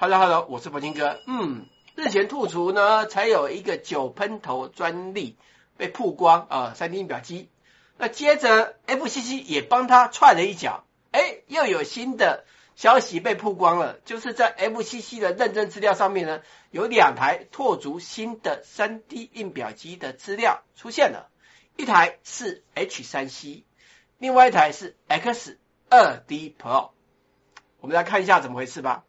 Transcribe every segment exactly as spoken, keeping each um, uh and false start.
Hello Hello， 我是柏金哥。嗯，日前兔厨呢才有一个九喷头专利被曝光啊，三 D 印表机。那接着 F C C 也帮他踹了一脚，哎，又有新的消息被曝光了，就是在 F C C 的认证资料上面呢，有两台拓足新的 三 D 印表机的资料出现了，一台是 H 三 C， 另外一台是 X 二 D Pro。我们来看一下怎么回事吧。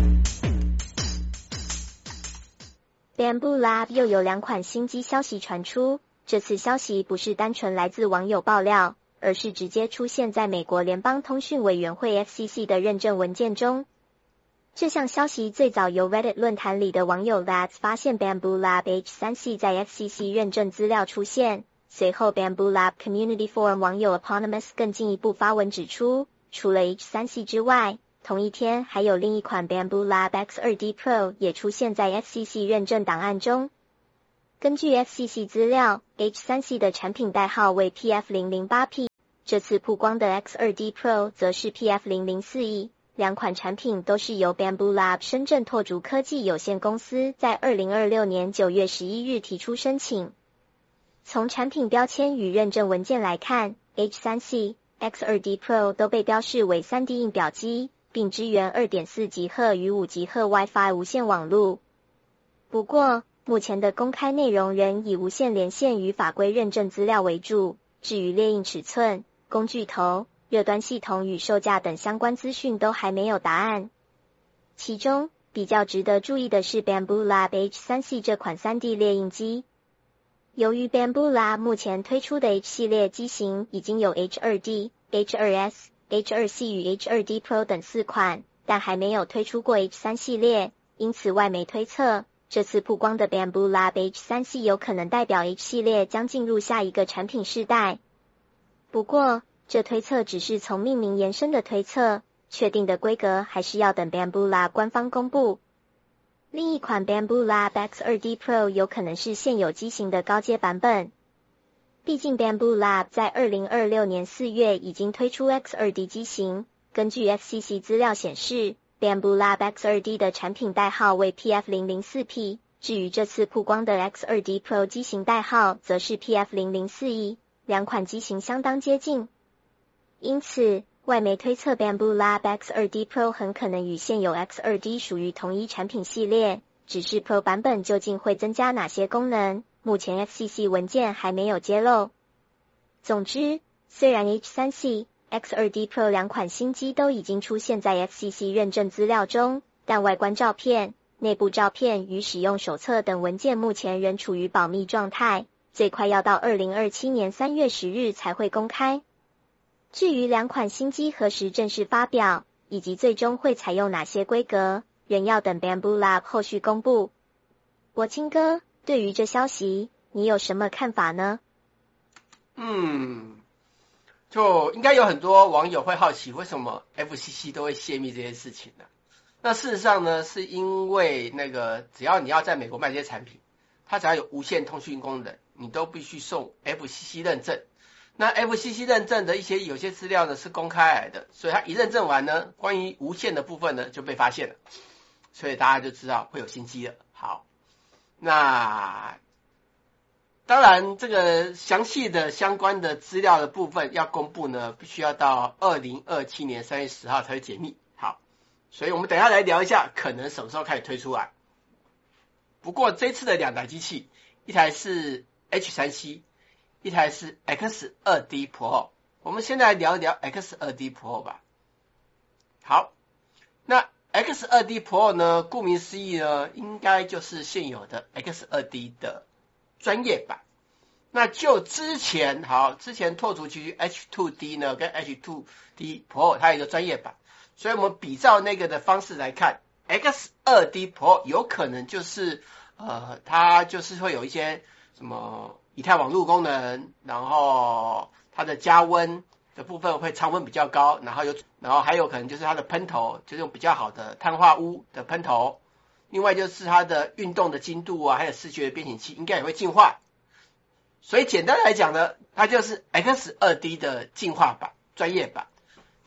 Bambu Lab 又有两款新机消息传出，这次消息不是单纯来自网友爆料，而是直接出现在美国联邦通讯委员会 F C C 的认证文件中。这项消息最早由 Reddit 论坛里的网友 Lads 发现 Bambu Lab H 三 C 在 F C C 认证资料出现，随后 Bambu Lab Community Forum 网友 Eponymous 更进一步发文指出，除了 H 三 C 之外，同一天还有另一款 Bambu Lab X 二 D Pro 也出现在 F C C 认证档案中。根据 F C C 资料 ，H 三 C 的产品代号为 P F 零零八 P， 这次曝光的 X 二 D Pro 则是 P F 零零四 E， 两款产品都是由 Bambu Lab 深圳拓足科技有限公司在二零二六年九月十一日提出申请。从产品标签与认证文件来看 ，H 三 C、X 二 D Pro 都被标示为 三 D 印表机，并支援 二点四吉赫与五吉赫 Wi-Fi 无线网路。不过，目前的公开内容仍以无线连线与法规认证资料为主，至于列印尺寸、工具头、热端系统与售价等相关资讯都还没有答案。其中，比较值得注意的是 Bambu Lab H 三 C 这款 三 D 列印机。由于 Bambu Lab 目前推出的 H 系列机型已经有 H 二 D、H 二 S、H 二 C 与 H 二 D Pro 等四款，但还没有推出过 H 三 系列，因此外媒推测，这次曝光的 Bambu Lab H 三 C 有可能代表 H 系列将进入下一个产品世代。不过，这推测只是从命名延伸的推测，确定的规格还是要等 Bambu Lab 官方公布。另一款 Bambu Lab X 二 D Pro 有可能是现有机型的高阶版本。毕竟 Bambu Lab 在二零二六年四月已经推出 X 二 D 机型，根据 F C C 资料显示 ，Bambu Lab X 二 D 的产品代号为 P F 零零四 P， 至于这次曝光的 X 二 D Pro 机型代号则是 P F 零零四 E， 两款机型相当接近。因此，外媒推测 Bambu Lab X 二 D Pro 很可能与现有 X 二 D 属于同一产品系列，只是 Pro 版本究竟会增加哪些功能？目前 F C C 文件还没有揭露。总之，虽然 H 三 C、X 二 D Pro 两款新机都已经出现在 F C C 认证资料中，但外观照片、内部照片与使用手册等文件目前仍处于保密状态，最快要到二零二七年三月十日才会公开。至于两款新机何时正式发表，以及最终会采用哪些规格，仍要等 Bambu Lab 后续公布。柏青哥，对于这消息，你有什么看法呢？ 嗯，就应该有很多网友会好奇，为什么 F C C 都会泄密这些事情呢？那事实上呢，是因为那个只要你要在美国卖这些产品，它只要有无线通讯功能，你都必须送 F C C 认证。那 F C C 认证的一些有些资料呢是公开来的，所以它一认证完呢，关于无线的部分呢就被发现了，所以大家就知道会有新机了。好，那当然这个详细的相关的资料的部分要公布呢，必须要到二零二七年三月十号才会解密。好，所以我们等一下来聊一下可能什么时候开始推出来。不过这次的两台机器，一台是 H 三 C，一台是 X 二 D Pro， 我们先来聊一聊 X 二 D Pro 吧。好，那 X 二 D Pro 呢，顾名思义呢，应该就是现有的 X 二 D 的专业版。那就之前好，之前拓足其实 H 二 D 呢跟 H 二 D Pro 它有一个专业版，所以我们比照那个的方式来看 ，X 二 D Pro 有可能就是呃，它就是会有一些什么以太网路功能，然后它的加温的部分会常温比较高，然后有，然后还有可能就是它的喷头，就是用比较好的碳化钨的喷头。另外就是它的运动的精度啊，还有视觉的变形器应该也会进化。所以简单来讲呢，它就是 X 二 D 的进化版、专业版。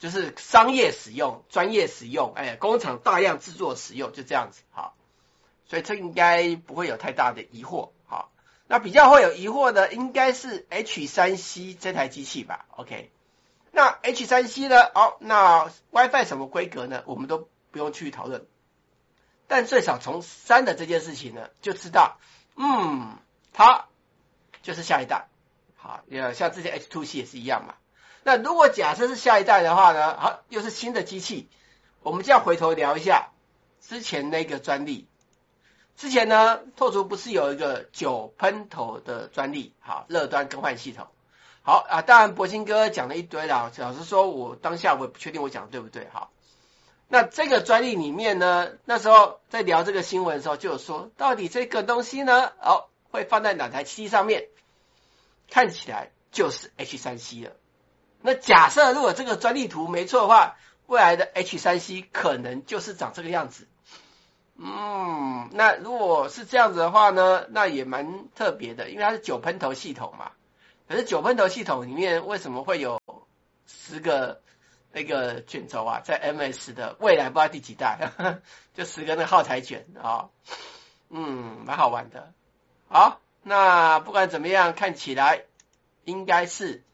就是商业使用、专业使用，哎，工厂大量制作使用，就这样子，好，所以这应该不会有太大的疑惑，好，那比较会有疑惑的应该是 H 三 C 这台机器吧 ，OK， 那 H 三 C 呢，好，那 WiFi 什么规格呢，我们都不用去讨论，但最少从三的这件事情呢，就知道，嗯，它就是下一代，好，像之前 H 二 C 也是一样嘛。那如果假设是下一代的话呢，好，又是新的机器，我们就要回头聊一下之前那个专利。之前呢，拓足不是有一个九喷头的专利，好，热端更换系统。好啊，当然博清哥讲了一堆啦，老实说，我当下我也不确定我讲的对不对，好。那这个专利里面呢，那时候在聊这个新闻的时候，就有说，到底这个东西呢，哦，会放在哪台机器上面？看起来就是 H 三 C 了。那假设如果这个专利图没错的话，未来的 H 三 C 可能就是长这个样子。嗯，那如果是这样子的话呢，那也蛮特别的，因为它是九喷头系统嘛。可是九喷头系统里面为什么会有十个那个卷轴啊？在 M S 的未来不知道第几代，呵呵就十个那个耗材卷啊、哦，嗯，蛮好玩的。好，那不管怎么样，看起来应该是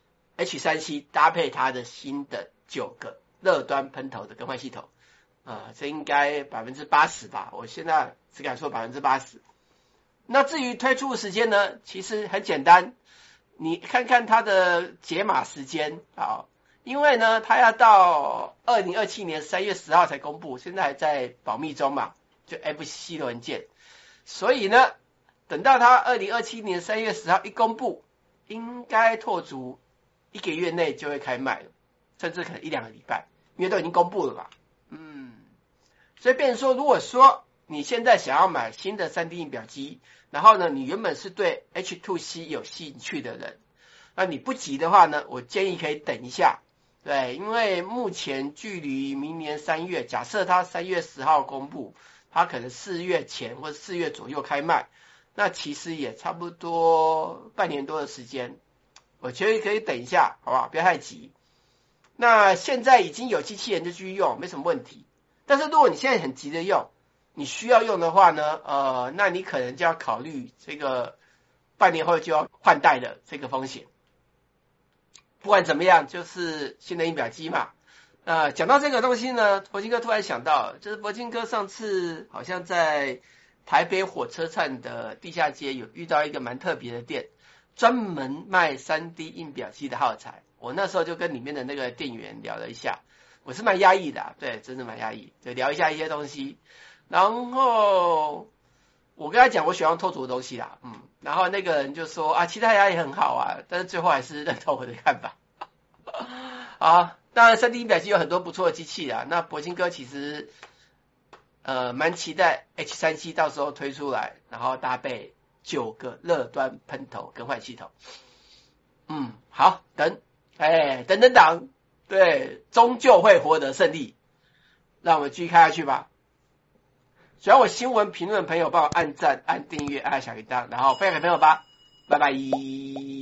H 三 C 搭配它的新的九个热端喷头的更换系统，啊、呃，这应该百分之八十吧，我现在只敢说百分之八十。那至于推出的时间呢，其实很简单，你看看它的解码时间啊，因为呢，它要到二零二七年三月十号才公布，现在还在保密中嘛，就 F C C 的文件，所以呢，等到它二零二七年三月十号一公布，应该拓足一个月内就会开卖了，甚至可能一两个礼拜，因为都已经公布了嘛。嗯，所以变成说，如果说你现在想要买新的 三 D 印表机，然后呢，你原本是对 H 二 C 有兴趣的人，那你不急的话呢，我建议可以等一下，对，因为目前距离明年三月，假设它三月十号公布，它可能四月前或者四月左右开卖，那其实也差不多半年多的时间。我觉得可以等一下，好不好？不要太急。那现在已经有机器人就继续用，没什么问题。但是如果你现在很急的用，你需要用的话呢，呃，那你可能就要考虑这个半年后就要换代的这个风险。不管怎么样，就是新的印表机嘛。呃，讲到这个东西呢，博清哥突然想到，就是博清哥上次好像在台北火车站的地下街有遇到一个蛮特别的店。专门卖 三 D 印表机的耗材，我那时候就跟里面的那个店员聊了一下，我是蛮压抑的、啊，对，真的蛮压抑，就聊一下一些东西，然后我跟他讲我喜欢拓足的东西啦，嗯，然后那个人就说啊，其他家也很好啊，但是最后还是认同我的看法。好，当然 三 D 印表机有很多不错的机器啦，那博清哥其实呃蛮期待 H 三 C 到时候推出来，然后搭配九个热端喷头更换系统，嗯，好，等，哎，等等等，对，终究会获得胜利，让我们继续看下去吧。喜欢我新闻评论的朋友，帮我按赞、按订阅、按小铃铛，然后分享给朋友吧，拜拜。